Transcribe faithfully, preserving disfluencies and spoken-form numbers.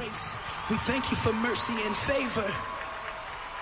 grace. We thank you for mercy and favor.